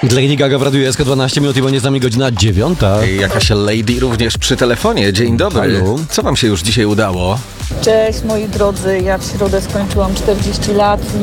Lady Gaga w Radiu SK 12 minut i będzie z nami godzina 9. Jakaś lady również przy telefonie. Dzień dobry. Halo. Co wam się już dzisiaj udało? Cześć moi drodzy, ja w środę skończyłam 40 lat